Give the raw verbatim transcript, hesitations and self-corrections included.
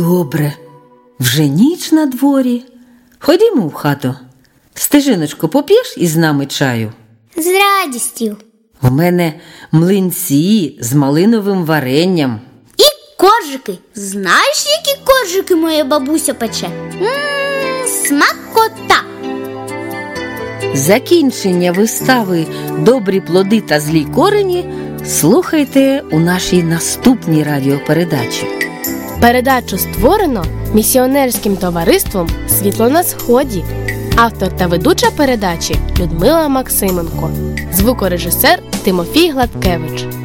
Добре, вже ніч на дворі. Ходімо в хату. Стежиночко, поп'єш із нами чаю? З радістю. В мене млинці з малиновим варенням. І коржики. Знаєш, які коржики моя бабуся пече? Ммм, смакота. Закінчення вистави «Добрі плоди та злі корені» слухайте у нашій наступній радіопередачі. Передачу створено місіонерським товариством «Світло на сході». Автор та ведуча передачі Людмила Максименко. Звукорежисер Тимофій Гладкевич.